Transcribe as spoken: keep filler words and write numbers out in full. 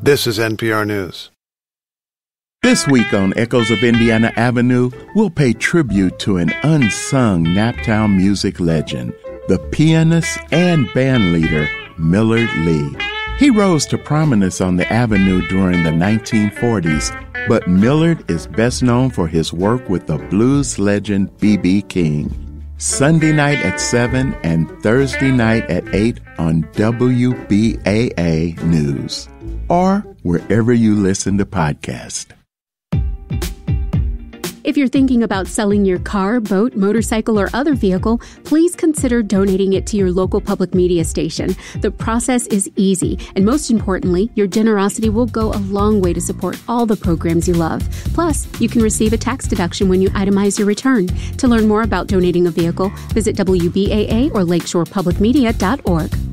This is N P R News. This week on Echoes of Indiana Avenue, we'll pay tribute to an unsung Naptown music legend, the pianist and band leader, Millard Lee. He rose to prominence on the Avenue during the nineteen forties, but Millard is best known for his work with the blues legend B B King. Sunday night at seven and Thursday night at eight on W B A A News, or wherever you listen to podcasts. If you're thinking about selling your car, boat, motorcycle, or other vehicle, please consider donating it to your local public media station. The process is easy, and most importantly, your generosity will go a long way to support all the programs you love. Plus, you can receive a tax deduction when you itemize your return. To learn more about donating a vehicle, visit W B A A or lakeshore public media dot org.